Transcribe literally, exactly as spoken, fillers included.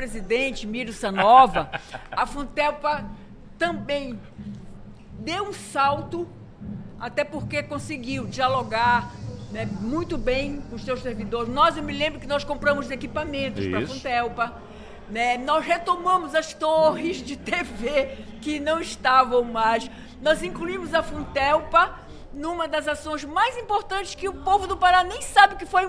presidente, Mírio Sanova, a Funtelpa também deu um salto, até porque conseguiu dialogar, né, muito bem com os seus servidores. Nós, eu me lembro que nós compramos equipamentos para a Funtelpa, né? Nós retomamos as torres de T V que não estavam mais. Nós incluímos a Funtelpa numa das ações mais importantes que o povo do Pará nem sabe que foi